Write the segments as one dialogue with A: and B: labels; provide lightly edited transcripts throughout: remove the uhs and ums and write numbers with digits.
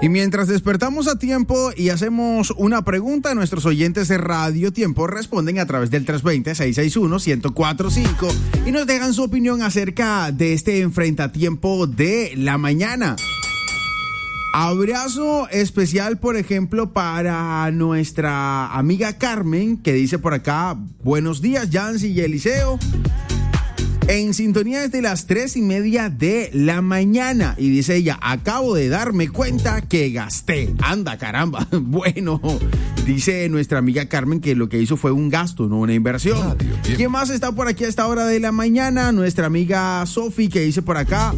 A: Y mientras despertamos a tiempo y hacemos una pregunta, nuestros oyentes de Radio Tiempo responden a través del 320-661-1045 y nos dejan su opinión acerca de este enfrentatiempo de la mañana. Abrazo especial, por ejemplo, para nuestra amiga Carmen, que dice por acá: buenos días, Yancy y Eliseo. En sintonía desde las 3:30 de la mañana. Y dice ella: acabo de darme cuenta que gasté. Anda, caramba. Bueno, dice nuestra amiga Carmen que lo que hizo fue un gasto, no una inversión. ¿Quién más está por aquí a esta hora de la mañana? Nuestra amiga Sofi, que dice por acá: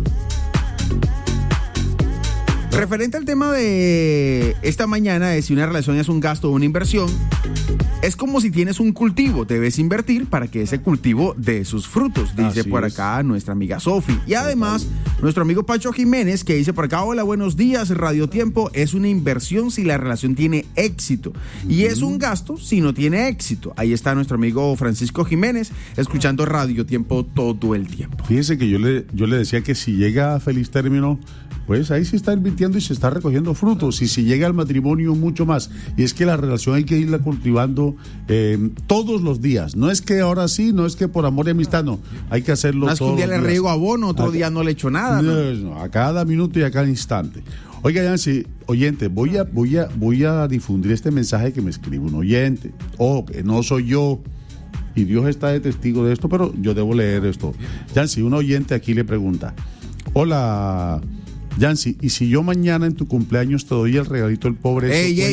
A: referente al tema de esta mañana, de si una relación es un gasto o una inversión, es como si tienes un cultivo, debes invertir para que ese cultivo dé sus frutos, dice por acá nuestra amiga Sofi. Y además, nuestro amigo Pacho Jiménez, que dice por acá: hola, buenos días, Radio Tiempo, es una inversión si la relación tiene éxito y es un gasto si no tiene éxito. Ahí está nuestro amigo Francisco Jiménez, escuchando Radio Tiempo todo el tiempo.
B: Fíjese que yo le decía que si llega a feliz término, pues ahí se está invirtiendo y se está recogiendo frutos. Y si llega al matrimonio, mucho más. Y es que la relación hay que irla cultivando todos los días. No es que ahora sí, no es que por amor y amistad, no. Hay que hacerlo todos los días.
A: Un día le riego abono, otro día no le echo nada, ¿no?
B: No, a cada minuto y a cada instante. Oiga, Yancy, oyente, voy a difundir este mensaje que me escribe un oyente. Ojo, que no soy yo. Y Dios está de testigo de esto, pero yo debo leer esto. Yancy, un oyente aquí le pregunta: hola, Yancy, ¿y si yo mañana en tu cumpleaños te doy el regalito del pobre?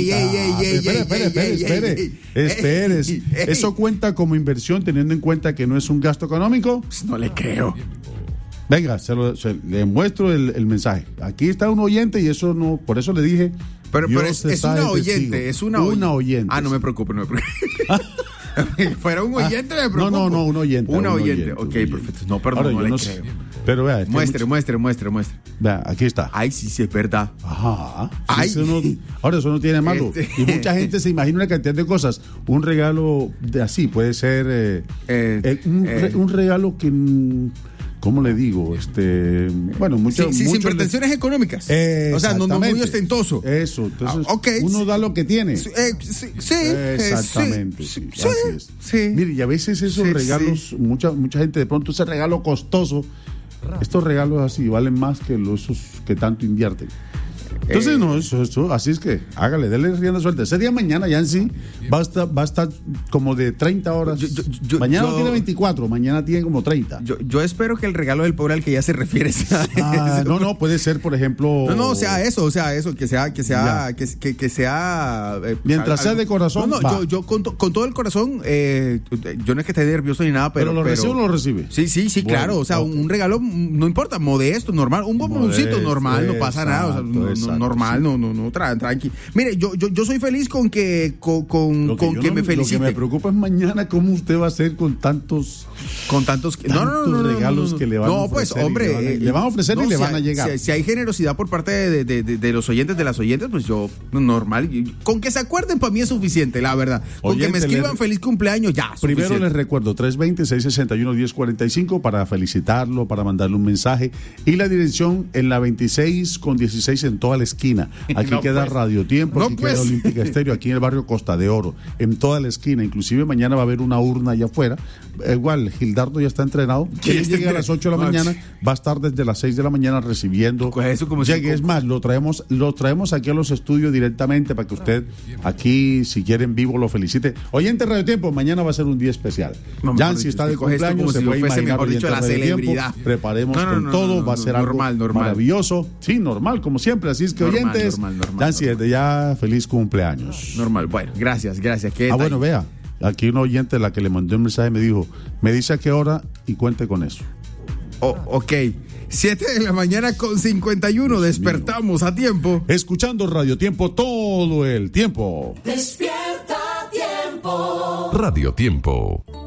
B: Espere. ¿Eso cuenta como inversión teniendo en cuenta que no es un gasto económico?
A: Pues no le creo.
B: Venga, le muestro el mensaje. Aquí está un oyente y eso no, por eso le dije.
A: Pero es una oyente, es una oyente. Ah, no me preocupe. Fuera un oyente, me preocupo.
B: No, un oyente.
A: Una oyente. Ok, perfecto. No, perdón, ahora, no le creo.
B: Pero vea,
A: muestre.
B: Vea, aquí está.
A: Ay, sí, es verdad.
B: Ajá. Ay. Eso no tiene malo. Y mucha gente se imagina una cantidad de cosas. Un regalo de así puede ser un regalo que, ¿cómo le digo? Bueno,
A: sin pretensiones económicas. O sea, no muy ostentoso.
B: Eso. Entonces, uno da lo que tiene. Exactamente. Sí. Así es. Sí. Mire, y a veces esos regalos, mucha gente de pronto ese regalo costoso, estos regalos así valen más que esos que tanto invierten. Entonces, eso, así es que hágale, déle rienda suelta. Ese día mañana, Yancy, va a estar como de 30 horas. Mañana no tiene 24, mañana tiene como 30.
A: Yo espero que el regalo del pobre al que ya se refiere sea
B: no, puede ser, por ejemplo.
A: No, sea eso, que sea.
B: Mientras sea de corazón.
A: Yo con todo el corazón, yo no es que esté nervioso ni nada, pero.
B: ¿Lo recibe o no lo recibe?
A: Sí, bueno, claro. O sea, un regalo, no importa, modesto, normal, un bomboncito normal, no pasa nada. O sea, normal, no, tranqui. Mire, yo soy feliz con que me felicite.
B: Lo que me preocupa es mañana cómo usted va a hacer con tantos regalos que le van a ofrecer. No, pues, hombre,
A: le van a ofrecer y le van a
B: llegar.
A: Si hay generosidad por parte de los oyentes, de las oyentes, pues yo, normal. Con que se acuerden, para mí es suficiente, la verdad. Con que me escriban feliz cumpleaños, ya.
B: Primero
A: suficiente.
B: les recuerdo 320-661-1045 para felicitarlo, para mandarle un mensaje. Y la dirección en la 26 con 16 en toda la esquina. Aquí queda Radio Tiempo, aquí queda Olímpica Estéreo, aquí en el barrio Costa de Oro, en toda la esquina. Inclusive mañana va a haber una urna allá afuera. Igual, Gildardo ya está entrenado. Que llegue a las 8 de la mañana, va a estar desde las 6 de la mañana recibiendo.
A: Eso como
B: es más, lo traemos aquí a los estudios directamente para que usted aquí, si quiere en vivo, lo felicite. Oyente Radio Tiempo, mañana va a ser un día especial. Yancy está de cumpleaños, se puede imaginar, oyente
A: la celebridad.
B: Preparemos con todo, va a ser algo maravilloso. Sí, normal, como siempre. Así es que, oyentes, Yancy, desde ya, feliz cumpleaños.
A: Normal, bueno, gracias.
B: Bueno, vea, aquí un oyente, la que le mandé un mensaje, me dice a qué hora y cuente con eso.
A: Ok, 7 de la mañana con 51, despertamos a tiempo.
B: Escuchando Radio Tiempo todo el tiempo.
C: Despierta Tiempo.
D: Radio Tiempo.